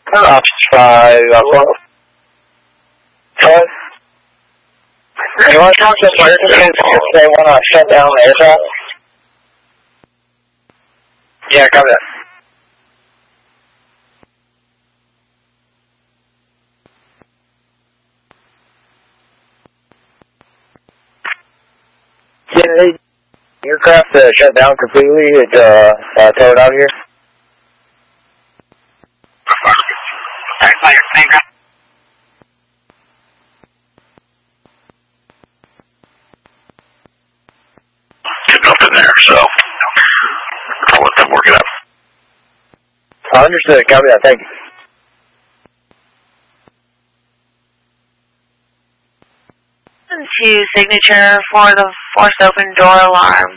Option 5, What? You want to talk to participants if they want to shut down the aircraft? Yeah, copy that. Yeah, aircraft shut down completely. It's towed out here. Getting up in there, so I'll let them work it out. Understood. Copy that. Thank you. To signature for the forced open door alarm.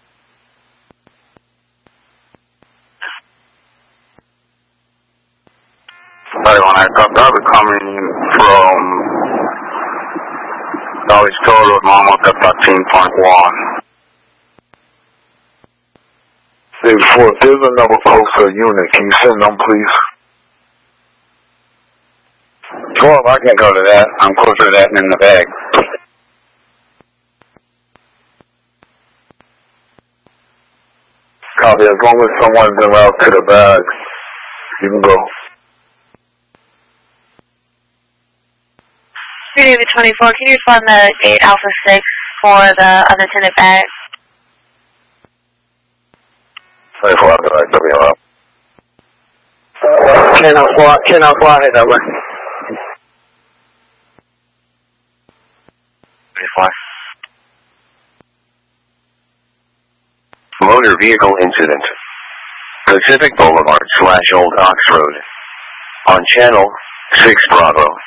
Somebody want to come, probably coming from Dolly's Toll Road, Mama, at 13.1. Before there's another closer unit, can you send them, please? 12, I can't go to that. I'm closer to that than in the bag. Copy, as long as someone's en route to the bag, you can go. Unit 24, can you fund the 8 Alpha 6 for the unattended bag? 24, I'll be right, WLL. Cannot fly that way. 24. Motor vehicle incident. Pacific Boulevard / Old Ox Road. On channel 6 Bravo.